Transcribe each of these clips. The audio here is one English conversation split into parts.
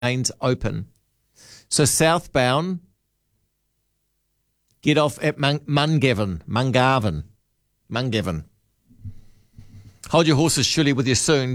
remains open. So southbound, get off at Mungavan. Hold your horses, Shirley, with you soon,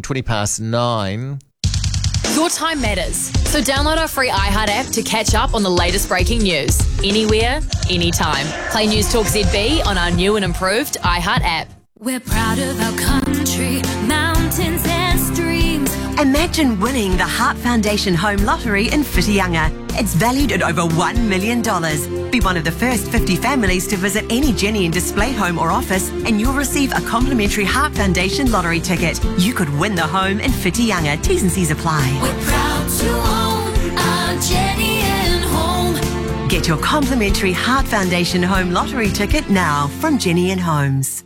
9:20. Your time matters. So download our free iHeart app to catch up on the latest breaking news. Anywhere, anytime. Play News Talk ZB on our new and improved iHeart app. We're proud of our country, mountains and streams. Imagine winning the Heart Foundation Home Lottery in Whitianga. It's valued at over $1 million. Be one of the first 50 families to visit any Jenny and Display home or office and you'll receive a complimentary Heart Foundation lottery ticket. You could win the home in Whitianga. T's and C's apply. We're proud to own our Jenny and Home. Get your complimentary Heart Foundation Home Lottery ticket now from Jenny and Homes.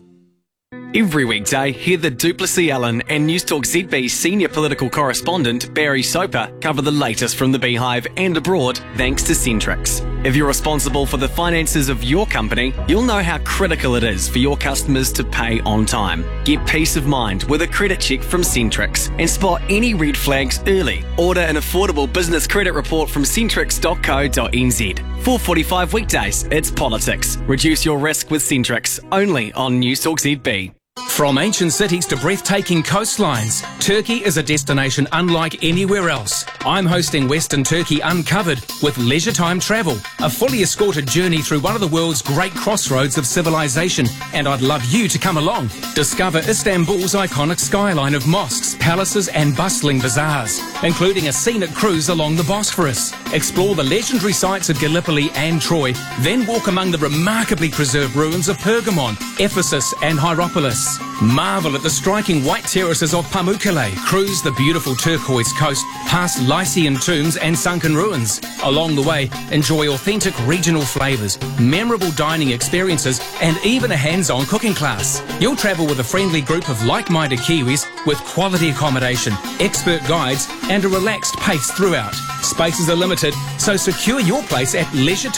Every weekday, hear the Duplessis Allen and News Talk ZB senior political correspondent Barry Soper cover the latest from the Beehive and abroad thanks to Centrix. If you're responsible for the finances of your company, you'll know how critical it is for your customers to pay on time. Get peace of mind with a credit check from Centrix and spot any red flags early. Order an affordable business credit report from centrix.co.nz. 4:45 weekdays, it's politics. Reduce your risk with Centrix, only on News Talk ZB. From ancient cities to breathtaking coastlines, Turkey is a destination unlike anywhere else. I'm hosting Western Turkey Uncovered with Leisure Time Travel, a fully escorted journey through one of the world's great crossroads of civilization, and I'd love you to come along. Discover Istanbul's iconic skyline of mosques, palaces and bustling bazaars, including a scenic cruise along the Bosphorus. Explore the legendary sites of Gallipoli and Troy, then walk among the remarkably preserved ruins of Pergamon, Ephesus and Hierapolis. Marvel at the striking white terraces of Pamukkale, cruise the beautiful turquoise coast, past Lycian tombs and sunken ruins. Along the way, enjoy authentic regional flavours, memorable dining experiences and even a hands-on cooking class. You'll travel with a friendly group of like-minded Kiwis with quality accommodation, expert guides and a relaxed pace throughout. Spaces are limited, so secure your place at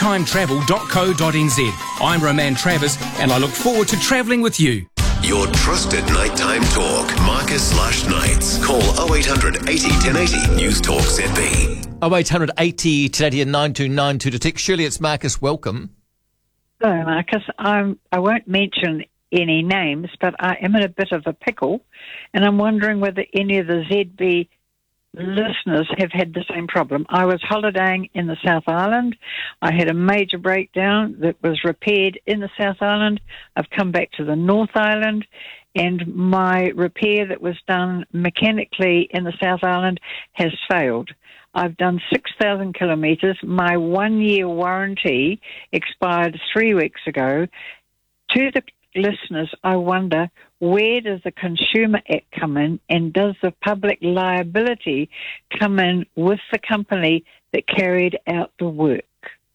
leisuretimetravel.co.nz. I'm Roman Travers and I look forward to travelling with you. Your trusted nighttime talk. Marcus/Knights. Call 0800 80 1080 News Talk ZB. 0800 80 1080 and 9292 to text. Shirley, it's Marcus. Welcome. Hello, Marcus. I won't mention any names, but I am in a bit of a pickle, and I'm wondering whether any of the ZB listeners have had the same problem. I was holidaying in the South Island. I had a major breakdown that was repaired in the South Island. I've come back to the North Island, and my repair that was done mechanically in the South Island has failed. I've done 6,000 kilometres. My 1-year warranty expired 3 weeks ago. To the listeners, I wonder, where does the Consumer Act come in, and does the public liability come in with the company that carried out the work?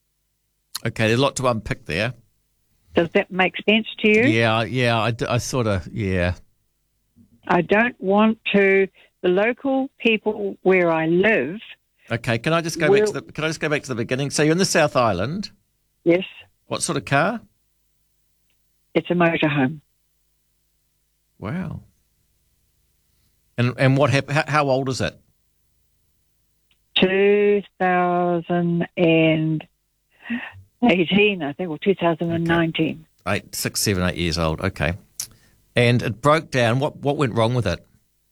Okay, there's a lot to unpick there. Does that make sense to you? Yeah, I sort of, yeah. I don't want to, the local people where I live. Okay, can I just go back to the beginning? So you're in the South Island. Yes. What sort of car? It's a motorhome. Wow. And what happened? How old is it? 2018, I think, or 2019. Okay. 6, 7, 8 years old. Okay. And it broke down. What went wrong with it?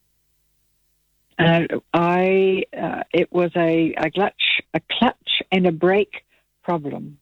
It was a clutch and a brake problem.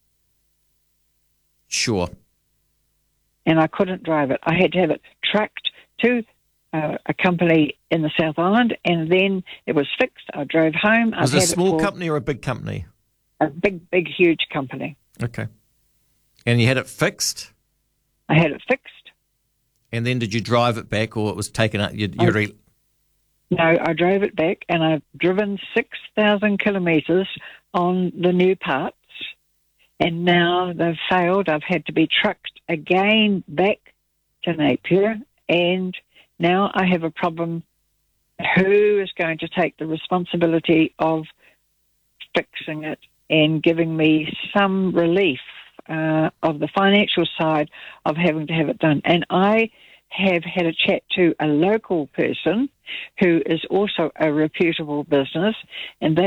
Sure. And I couldn't drive it. I had to have it trucked to a company in the South Island, and then it was fixed. I drove home. Was it a small company or a big company? A big, huge company. Okay. And you had it fixed? I had it fixed. And then did you drive it back, or it was taken out? No, I drove it back, and I've driven 6,000 kilometres on the new parts, and now they've failed. I've had to be trucked again back to Napier, and now I have a problem. Who is going to take the responsibility of fixing it and giving me some relief of the financial side of having to have it done? And I have had a chat to a local person who is also a reputable business, and they